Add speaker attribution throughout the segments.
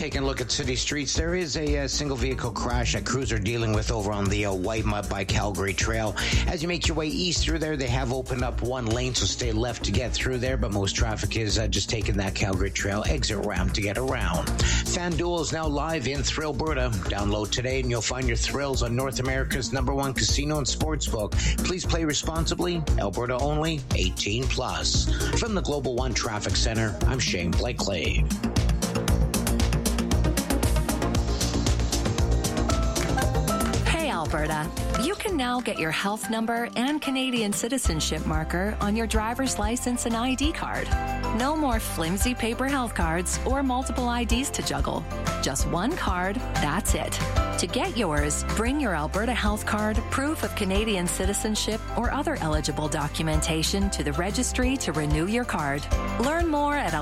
Speaker 1: Taking a look at city streets, there is a single vehicle crash that crews are dealing with over on the White Mud by Calgary Trail. As you make your way east through there, they have opened up one lane, so stay left to get through there, but most traffic is just taking that Calgary Trail exit ramp to get around. FanDuel is now live in Thrillberta. Download today and you'll find your thrills on North America's #1 casino and sportsbook. Please play responsibly. Alberta only. 18 plus. From the Global One Traffic Center, I'm Shane Blakely.
Speaker 2: Alberta, you can now get your health number and Canadian citizenship marker on your driver's license and ID card. No more flimsy paper health cards or multiple IDs to juggle. Just one card, that's it. To get yours, bring your Alberta health card, proof of Canadian citizenship, or other eligible documentation to the registry to renew your card. Learn more at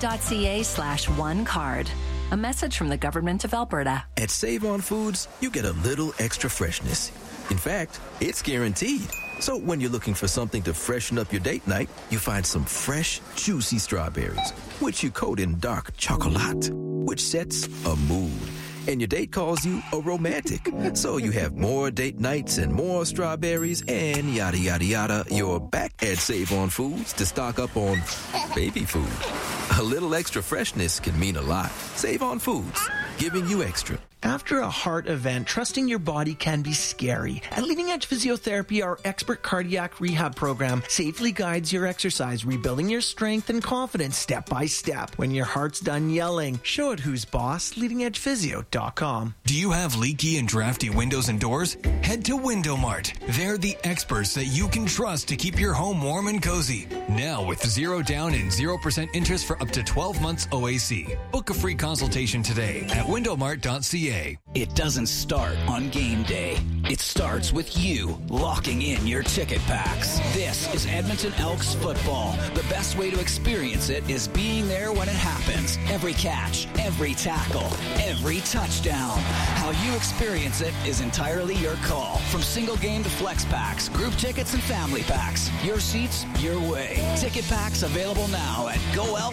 Speaker 2: alberta.ca/onecard. A message from the Government of Alberta.
Speaker 3: At Save On Foods, you get a little extra freshness. In fact, it's guaranteed. So when you're looking for something to freshen up your date night, you find some fresh, juicy strawberries, which you coat in dark chocolate, which sets a mood. And your date calls you a romantic. So you have more date nights and more strawberries and yada, yada, yada. You're back at Save On Foods to stock up on baby food. A little extra freshness can mean a lot. Save On Foods, giving you extra.
Speaker 4: After a heart event, trusting your body can be scary. At Leading Edge Physiotherapy, our expert cardiac rehab program safely guides your exercise, rebuilding your strength and confidence step by step. When your heart's done yelling, show it who's boss, leadingedgephysio.com.
Speaker 5: Do you have leaky and drafty windows and doors? Head to Window Mart. They're the experts that you can trust to keep your home warm and cozy. Now with 0 down and 0% interest for up to 12 months OAC. Book a free consultation today at windowmart.ca.
Speaker 6: It doesn't start on game day. It starts with you locking in your ticket packs. This is Edmonton Elks football. The best way to experience it is being there when it happens. Every catch, every tackle, every touchdown. How you experience it is entirely your call. From single game to flex packs, group tickets and family packs. Your seats, your way. Ticket packs available now at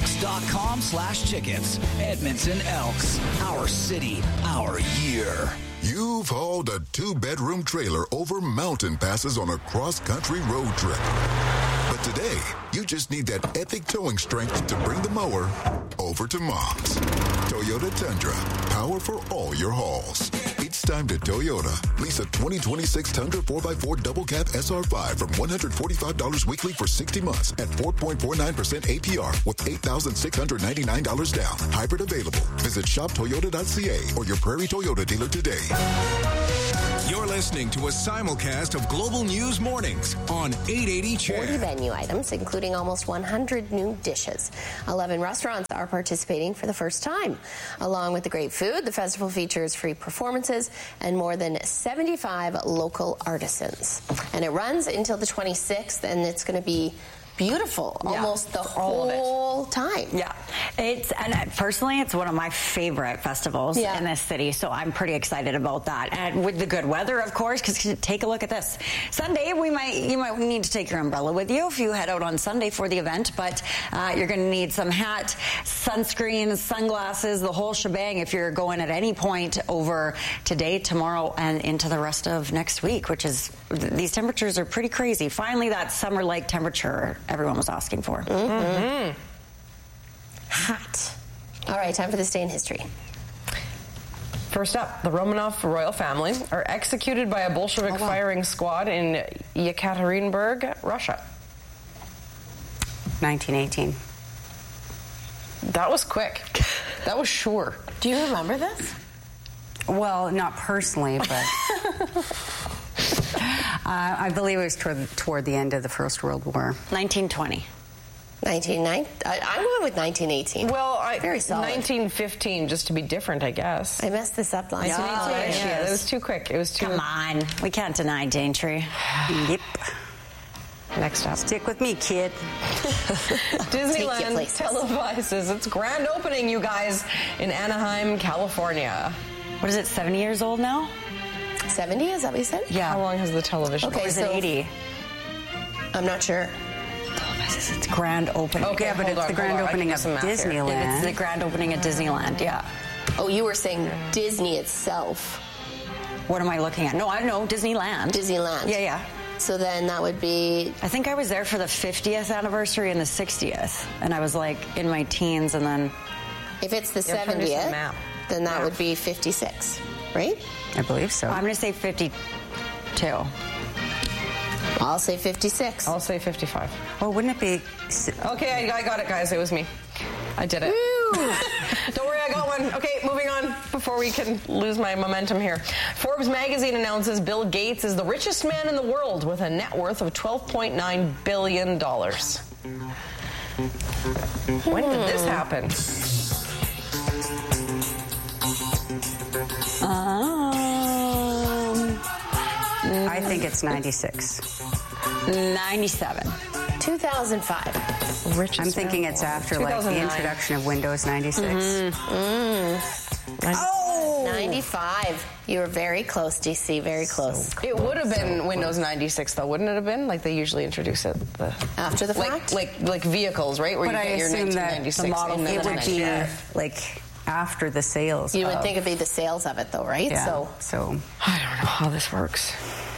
Speaker 6: goelks.com/tickets. Edmonton Elks. Our city, our year.
Speaker 7: You've hauled a 2-bedroom trailer over mountain passes on a cross-country road trip. But today, you just need that epic towing strength to bring the mower over to Mom's. Toyota Tundra, power for all your hauls. It's time to Toyota. Lease a 2026 Tundra 4x4 double cab SR5 from $145 weekly for 60 months at 4.49% APR with $8,699 down. Hybrid available. Visit shoptoyota.ca or your Prairie Toyota dealer today.
Speaker 5: You're listening to a simulcast of Global News Mornings on 880 Chair.
Speaker 8: 40 venue items, including almost 100 new dishes. 11 restaurants are participating for the first time. Along with the great food, the festival features free performances and more than 75 local artisans. And it runs until the 26th, and it's going to be beautiful almost the whole time.
Speaker 9: Yeah. Personally, it's one of my favorite festivals in this city, so I'm pretty excited about that. And with the good weather, of course, because take a look at this. Sunday, you might need to take your umbrella with you if you head out on Sunday for the event, but you're going to need some hat, sunscreen, sunglasses, the whole shebang if you're going at any point over today, tomorrow, and into the rest of next week, which is, these temperatures are pretty crazy. Finally, that summer-like temperature everyone was asking for.
Speaker 8: Mm-hmm. Hot. All right, time for this day in history.
Speaker 10: First up, the Romanov royal family are executed by a Bolshevik firing squad in Yekaterinburg, Russia.
Speaker 9: 1918.
Speaker 10: That was quick. That was sure.
Speaker 8: Do you remember this?
Speaker 9: Well, not personally, but I believe it was toward the end of the First World War. 1920.
Speaker 8: 1990? I'm going with 1918.
Speaker 10: Well,
Speaker 8: very solid.
Speaker 10: 1915, just to be different, I guess.
Speaker 8: I messed this up last week.
Speaker 10: Yeah, that was too quick. It was too...
Speaker 9: Come on. We can't deny Daintree. Yep.
Speaker 10: Next up.
Speaker 9: Stick with me, kid.
Speaker 10: Disneyland televises its grand opening, you guys, in Anaheim, California.
Speaker 9: What is it, 70 years old now?
Speaker 8: 70, is that what you said?
Speaker 9: Yeah.
Speaker 10: How long has the television been?
Speaker 9: Or is it 80?
Speaker 8: I'm not sure.
Speaker 9: It's grand opening.
Speaker 10: Okay,
Speaker 9: yeah, but it's the grand opening of Disneyland. It's the grand opening at Disneyland, yeah.
Speaker 8: Oh, you were saying Disney itself.
Speaker 9: What am I looking at? No, I don't know. Disneyland.
Speaker 8: Disneyland.
Speaker 9: Yeah.
Speaker 8: So then that would be...
Speaker 9: I think I was there for the 50th anniversary and the 60th. And I was like in my teens and then...
Speaker 8: If it's the 70th, then that would be 56, right?
Speaker 9: I believe so. I'm going to say 52.
Speaker 8: I'll say 56.
Speaker 10: I'll say 55.
Speaker 9: Oh, wouldn't it be...
Speaker 10: Okay, I got it, guys. It was me. I did it. Don't worry, I got one. Okay, moving on before we can lose my momentum here. Forbes magazine announces Bill Gates is the richest man in the world with a net worth of $12.9 billion. When did this happen?
Speaker 11: I think it's 96.
Speaker 9: 97.
Speaker 8: 2005.
Speaker 11: I'm thinking it's after like the introduction of Windows 96.
Speaker 8: Oh! 95. You were very close, DC. Very close.
Speaker 10: It would have been Windows 96, though, wouldn't it have been? Like they usually introduce it
Speaker 8: after the fact,
Speaker 10: like vehicals, right? Where
Speaker 11: but
Speaker 10: you get your 1996
Speaker 11: the model. It would be like after the sales.
Speaker 8: You would think it'd be the sales of it, though, right?
Speaker 11: Yeah.
Speaker 10: So I don't know how this works.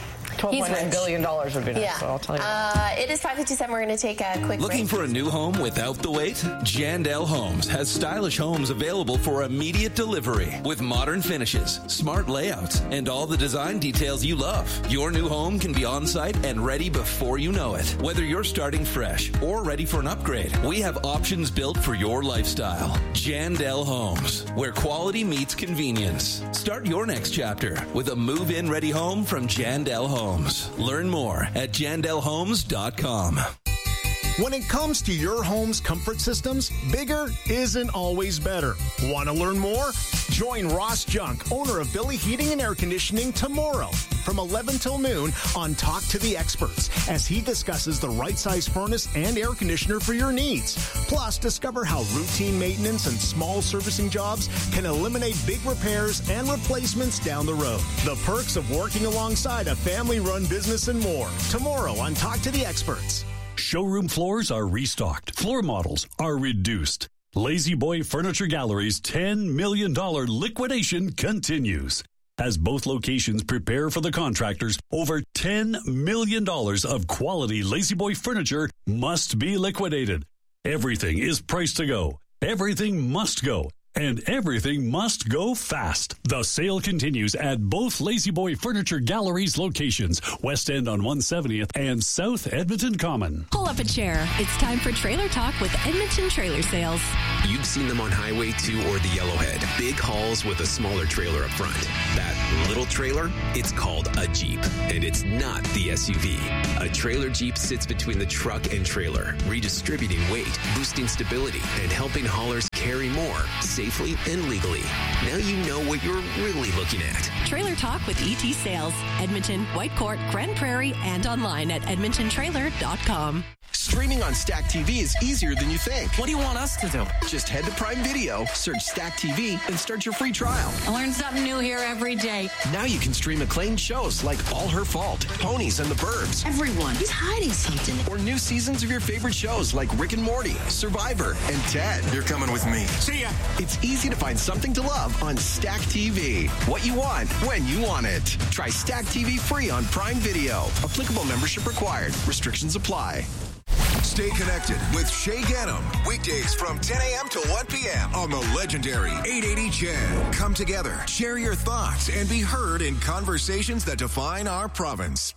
Speaker 10: $12.9 billion would be nice, so I'll tell you.
Speaker 8: It is 5:57. We're going to take a quick
Speaker 12: Looking
Speaker 8: break.
Speaker 12: for a new home without the wait? Jandel Homes has stylish homes available for immediate delivery with modern finishes, smart layouts, and all the design details you love. Your new home can be on site and ready before you know it. Whether you're starting fresh or ready for an upgrade, we have options built for your lifestyle. Jandel Homes, where quality meets convenience. Start your next chapter with a move-in ready home from Jandel Homes. Learn more at jandelhomes.com.
Speaker 13: When it comes to your home's comfort systems, bigger isn't always better. Want to learn more? Join Ross Junk, owner of Billy Heating and Air Conditioning, tomorrow from 11 till noon on Talk to the Experts as he discusses the right size furnace and air conditioner for your needs. Plus, discover how routine maintenance and small servicing jobs can eliminate big repairs and replacements down the road. The perks of working alongside a family-run business and more. Tomorrow on Talk to the Experts.
Speaker 14: Showroom floors are restocked. Floor models are reduced. Lazy Boy Furniture Gallery's $10 million liquidation continues. As both locations prepare for the contractors, over $10 million of quality Lazy Boy furniture must be liquidated. Everything is priced to go. Everything must go. And everything must go fast. The sale continues at both Lazy Boy Furniture Gallery's locations, West End on 170th and South Edmonton Common.
Speaker 15: Pull up a chair. It's time for Trailer Talk with Edmonton Trailer Sales.
Speaker 16: You've seen them on Highway 2 or the Yellowhead. Big hauls with a smaller trailer up front. That little trailer, it's called a Jeep, and it's not the SUV. A trailer Jeep sits between the truck and trailer, redistributing weight, boosting stability, and helping haulers carry more safely and legally. Now you know what you're really looking at.
Speaker 15: Trailer Talk with ET Sales. Edmonton, Whitecourt, Grand Prairie, and online at edmontontrailer.com.
Speaker 17: Streaming on Stack TV is easier than you think.
Speaker 18: What do you want us to do?
Speaker 17: Just head to Prime Video, search Stack TV, and start your free trial.
Speaker 15: I learn something new here every day.
Speaker 17: Now you can stream acclaimed shows like All Her Fault, Ponies and the Burbs.
Speaker 15: Everyone is hiding something.
Speaker 17: Or new seasons of your favorite shows like Rick and Morty, Survivor, and Ted.
Speaker 19: You're coming with me.
Speaker 17: See ya. It's easy to find something to love on Stack TV. What you want, when you want it. Try Stack TV free on Prime Video. Applicable membership required. Restrictions apply.
Speaker 7: Stay connected with Shay Ganem. Weekdays from 10 a.m. to 1 p.m. on the legendary 880 CHED. Come together, share your thoughts, and be heard in conversations that define our province.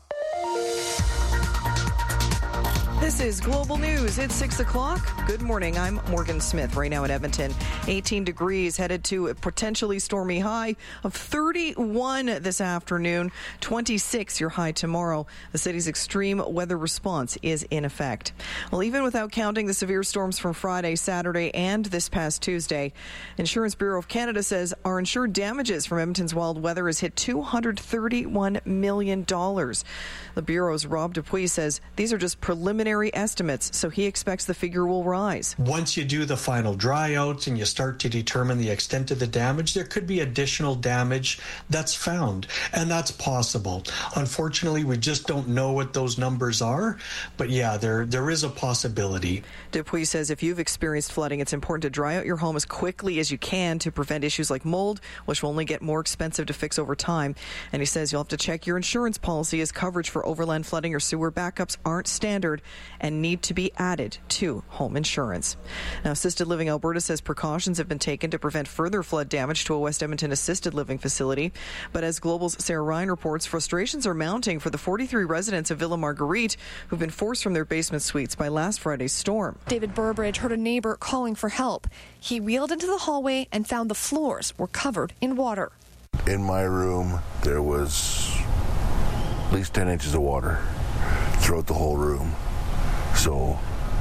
Speaker 20: This is Global News. It's 6 o'clock. Good morning. I'm Morgan Smith right now in Edmonton. 18 degrees, headed to a potentially stormy high of 31 this afternoon. 26 your high tomorrow. The city's extreme weather response is in effect. Well, even without counting the severe storms from Friday, Saturday, and this past Tuesday, Insurance Bureau of Canada says our insured damages from Edmonton's wild weather has hit $231 million. The Bureau's Rob Dupuis says these are just preliminary preliminary estimates, so he expects the figure will rise.
Speaker 18: Once you do the final dryouts and you start to determine the extent of the damage, there could be additional damage that's found, and that's possible. Unfortunately, we just don't know what those numbers are, but yeah, there is a possibility.
Speaker 20: Dupuis says if you've experienced flooding, it's important to dry out your home as quickly as you can to prevent issues like mold, which will only get more expensive to fix over time. And he says you'll have to check your insurance policy as coverage for overland flooding or sewer backups aren't standard and need to be added to home insurance. Now, Assisted Living Alberta says precautions have been taken to prevent further flood damage to a West Edmonton assisted living facility. But as Global's Sarah Ryan reports, frustrations are mounting for the 43 residents of Villa Marguerite who've been forced from their basement suites by last Friday's storm.
Speaker 19: David Burbridge heard a neighbor calling for help. He wheeled into the hallway and found the floors were covered in water.
Speaker 21: In my room, there was at least 10 inches of water throughout the whole room. So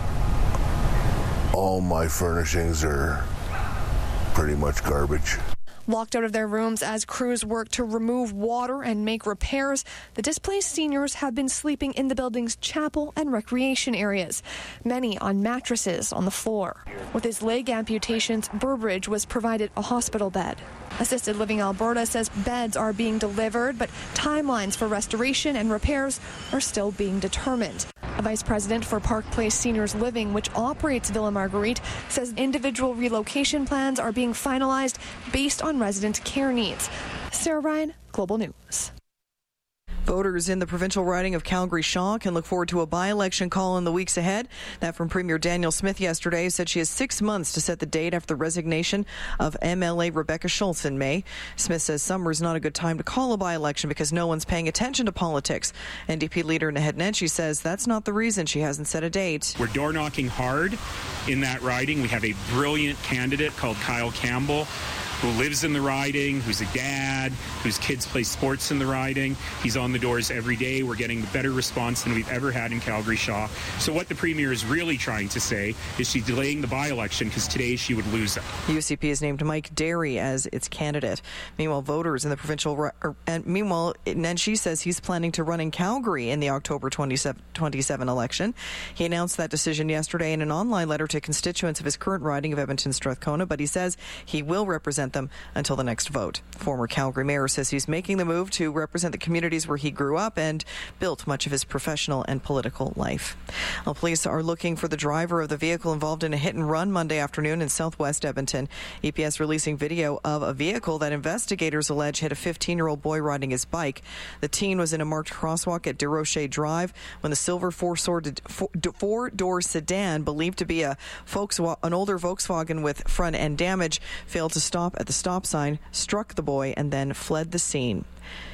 Speaker 21: all my furnishings are pretty much garbage.
Speaker 19: Locked out of their rooms as crews work to remove water and make repairs, the displaced seniors have been sleeping in the building's chapel and recreation areas, many on mattresses on the floor. With his leg amputations, Burbridge was provided a hospital bed. Assisted Living Alberta says beds are being delivered, but timelines for restoration and repairs are still being determined. A vice president for Park Place Seniors Living, which operates Villa Marguerite, says individual relocation plans are being finalized based on resident care needs. Sarah Ryan, Global News.
Speaker 20: Voters in the provincial riding of Calgary-Shaw can look forward to a by-election call in the weeks ahead. That from Premier Danielle Smith yesterday, who said she has 6 months to set the date after the resignation of MLA Rebecca Schultz in May. Smith says summer is not a good time to call a by-election because no one's paying attention to politics. NDP leader Naheed Nenshi says that's not the reason she hasn't set a date.
Speaker 22: We're door-knocking hard in that riding. We have a brilliant candidate called Kyle Campbell, who lives in the riding, who's a dad, whose kids play sports in the riding. He's on the doors every day. We're getting a better response than we've ever had in Calgary-Shaw. So what the Premier is really trying to say is she's delaying the by-election because today she would lose it.
Speaker 20: UCP has named Mike Derry as its candidate. Meanwhile, voters in the provincial... Meanwhile, Nenshi says he's planning to run in Calgary in the October 27 election. He announced that decision yesterday in an online letter to constituents of his current riding of Edmonton-Strathcona, but he says he will represent them until the next vote. Former Calgary mayor says he's making the move to represent the communities where he grew up and built much of his professional and political life. Well, police are looking for the driver of the vehicle involved in a hit and run Monday afternoon in southwest Edmonton. EPS releasing video of a vehicle that investigators allege hit a 15-year-old boy riding his bike. The teen was in a marked crosswalk at Desrochers Drive when the silver four-door sedan, believed to be an older Volkswagen with front-end damage, failed to stop at the stop sign, struck the boy, and then fled the scene.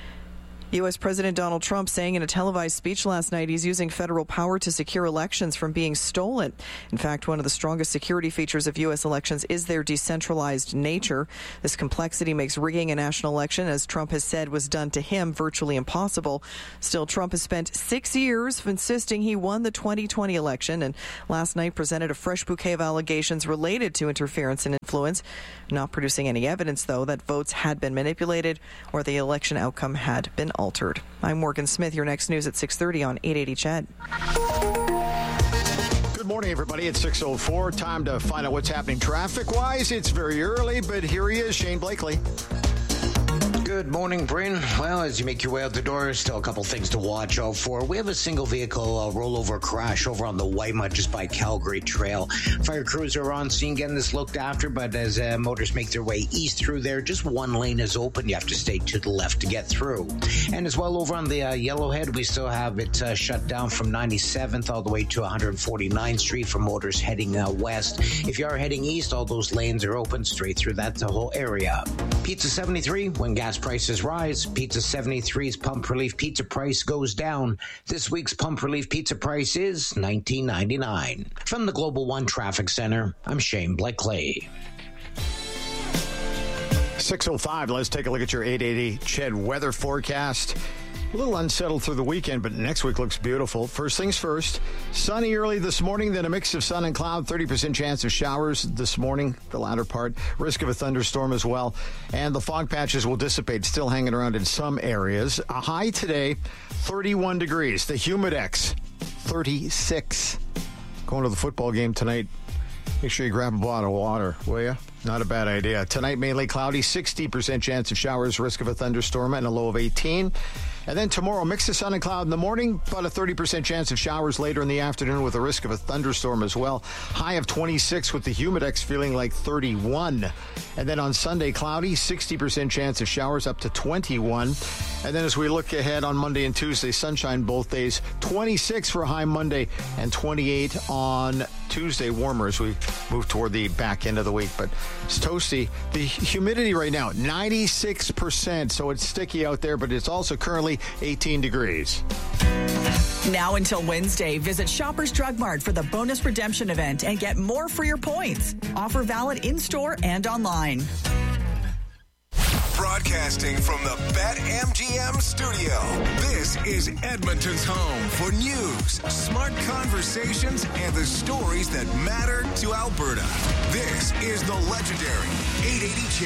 Speaker 20: U.S. President Donald Trump saying in a televised speech last night he's using federal power to secure elections from being stolen. In fact, one of the strongest security features of U.S. elections is their decentralized nature. This complexity makes rigging a national election, as Trump has said was done to him, virtually impossible. Still, Trump has spent 6 years insisting he won the 2020 election, and last night presented a fresh bouquet of allegations related to interference and influence, not producing any evidence, though, that votes had been manipulated or the election outcome had been altered. I'm Morgan Smith. Your next news at 6:30 on 880 CHED.
Speaker 23: Good morning, everybody. It's 6:04. Time to find out what's happening traffic-wise. It's very early, but here he is, Shane Blakely.
Speaker 1: Good morning, Bryn. Well, as you make your way out the door, still a couple things to watch out for. We have a single vehicle rollover crash over on the Whitemud just by Calgary Trail. Fire crews are on scene getting this looked after, but as motorists make their way east through there, just one lane is open. You have to stay to the left to get through. And as well, over on the Yellowhead, we still have it shut down from 97th all the way to 149th Street for motors heading west. If you are heading east, all those lanes are open straight through the whole area. Pizza 73, when gas prices rise, Pizza 73's Pump Relief Pizza price goes down. This week's Pump Relief Pizza price is $19.99. From the Global One Traffic Center, I'm Shane Blakely.
Speaker 23: 6:05. Let's take a look at your 880 CHED weather forecast. A little unsettled through the weekend, but next week looks beautiful. First things first, sunny early this morning, then a mix of sun and cloud, 30% chance of showers this morning, the latter part, risk of a thunderstorm as well. And the fog patches will dissipate, still hanging around in some areas. A high today, 31 degrees. The Humidex, 36. Going to the football game tonight. Make sure you grab a bottle of water, will you? Not a bad idea. Tonight, mainly cloudy, 60% chance of showers, risk of a thunderstorm, and a low of 18. And then tomorrow, mix of sun and cloud in the morning, but a 30% chance of showers later in the afternoon with a risk of a thunderstorm as well. High of 26 with the humidex feeling like 31. And then on Sunday, cloudy, 60% chance of showers up to 21. And then as we look ahead on Monday and Tuesday, sunshine both days, 26 for a high Monday and 28 on Tuesday, warmer as we move toward the back end of the week. But it's toasty. The humidity right now, 96%, so it's sticky out there, but it's also currently 18 degrees.
Speaker 2: Now until Wednesday, visit Shoppers Drug Mart for the bonus redemption event and get more for your points. Offer valid in-store and online.
Speaker 3: Broadcasting from the BetMGM studio, this is Edmonton's home for news, smart conversations, and the stories that matter to Alberta. This is the legendary 880 CHED.